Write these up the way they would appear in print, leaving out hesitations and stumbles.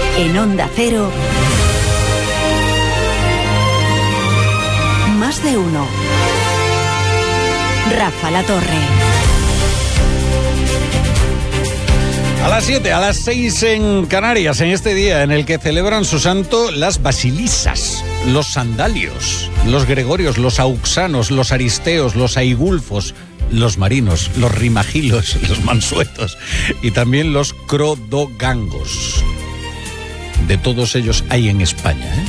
En Onda Cero, Más de Uno. Rafa La Torre. A las 7, a las 6 en Canarias, en este día en el que celebran su santo las basilisas, los sandalios, los gregorios, los auxanos, los aristeos, los aigulfos, los marinos, los rimagilos, los mansuetos y también los crodogangos. De todos ellos hay en España, ¿eh?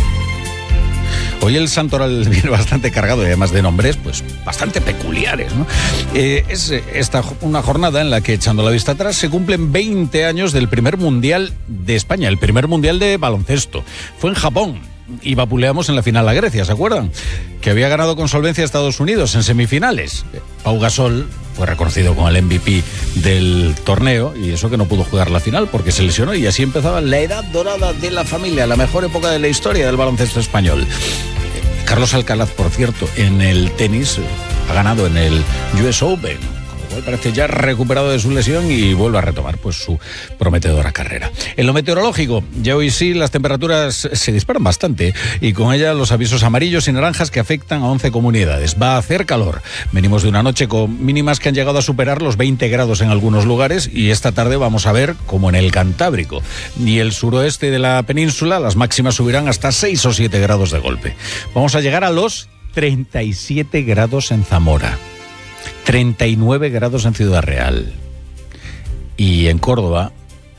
Hoy el santoral viene bastante cargado y además de nombres pues bastante peculiares, ¿no? Es una jornada en la que, echando la vista atrás, se cumplen 20 años del primer mundial de España, el primer mundial de baloncesto. Fue en Japón y vapuleamos en la final a Grecia, ¿se acuerdan? Que había ganado con solvencia a Estados Unidos en semifinales. Pau Gasol fue reconocido como el MVP del torneo y eso que no pudo jugar la final porque se lesionó, y así empezaba la edad dorada de la familia, la mejor época de la historia del baloncesto español. Carlos Alcaraz, por cierto, en el tenis ha ganado en el US Open, con lo cual parece ya recuperado de su lesión y vuelve a retomar pues su prometedora carrera. En lo meteorológico, ya hoy sí las temperaturas se disparan bastante y con ellas los avisos amarillos y naranjas que afectan a 11 comunidades. Va a hacer calor. Venimos de una noche con mínimas que han llegado a superar los 20 grados en algunos lugares y esta tarde vamos a ver como en el Cantábrico y el suroeste de la península las máximas subirán hasta 6 o 7 grados de golpe. Vamos a llegar a los 37 grados en Zamora, 39 grados en Ciudad Real y en Córdoba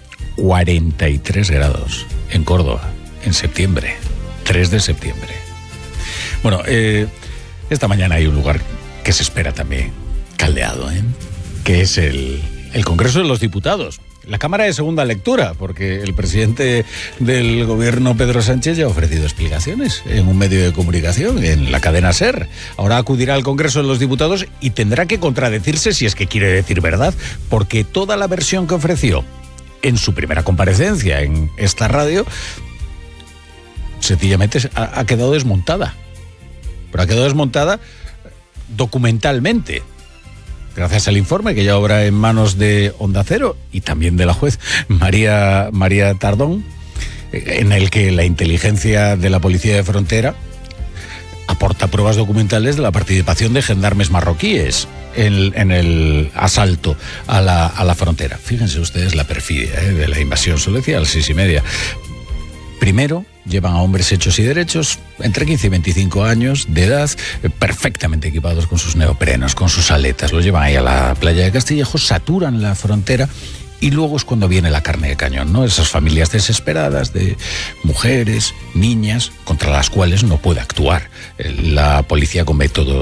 43 grados en Córdoba en septiembre, 3 de septiembre. Bueno, esta mañana hay un lugar que se espera también caldeado, que es el Congreso de los Diputados. La Cámara de segunda lectura, porque el presidente del gobierno, Pedro Sánchez, ya ha ofrecido explicaciones en un medio de comunicación, en la cadena SER. Ahora acudirá al Congreso de los Diputados y tendrá que contradecirse si es que quiere decir verdad, porque toda la versión que ofreció en su primera comparecencia en esta radio sencillamente ha quedado desmontada. Pero ha quedado desmontada documentalmente, gracias al informe que ya obra en manos de Onda Cero y también de la juez María Tardón, en el que la inteligencia de la Policía de Frontera aporta pruebas documentales de la participación de gendarmes marroquíes en el asalto a la frontera. Fíjense ustedes la perfidia de la invasión, se lo decía a las 6:30. Primero, llevan a hombres hechos y derechos, entre 15 y 25 años de edad, perfectamente equipados con sus neoprenos, con sus aletas. Los llevan ahí a la playa de Castillejo, saturan la frontera y luego es cuando viene la carne de cañón, ¿no? Esas familias desesperadas de mujeres, niñas, contra las cuales no puede actuar la policía con métodos